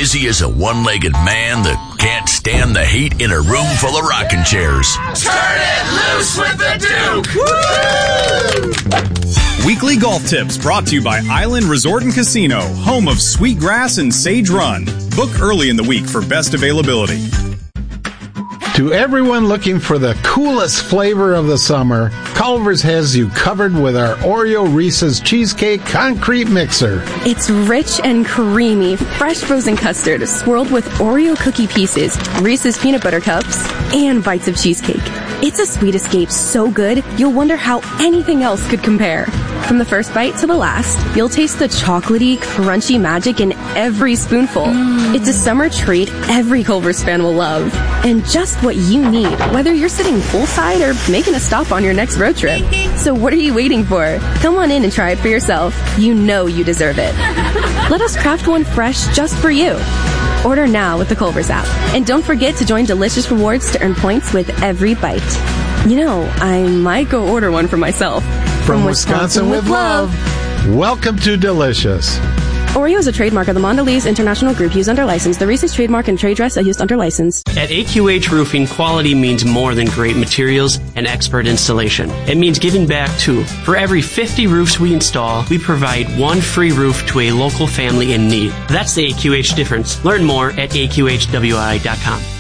busy as a one-legged man that can't stand the heat in a room full of rocking chairs. Turn it loose with the Duke! Weekly golf tips brought to you by Island Resort and Casino, home of Sweetgrass and Sage Run. Book early in the week for best availability. To everyone looking for the coolest flavor of the summer, Culver's has you covered with our Oreo Reese's Cheesecake Concrete Mixer. It's rich and creamy, fresh frozen custard swirled with Oreo cookie pieces, Reese's peanut butter cups, and bites of cheesecake. It's a sweet escape so good, you'll wonder how anything else could compare. From the first bite to the last, you'll taste the chocolatey, crunchy magic in every spoonful. It's a summer treat every Culver's fan will love. And just what you need, whether you're sitting poolside or making a stop on your next road trip. So what are you waiting for? Come on in and try it for yourself. You know you deserve it. Let us craft one fresh just for you. Order now with the Culver's app. And don't forget to join Delicious Rewards to earn points with every bite. You know, I might go order one for myself. From Wisconsin with love. Welcome to Delicious. Oreo is a trademark of the Mondelez International Group used under license. The Reese's trademark and trade dress are used under license. At AQH Roofing, quality means more than great materials and expert installation. It means giving back too. For every 50 roofs we install, we provide one free roof to a local family in need. That's the AQH difference. Learn more at AQHWI.com.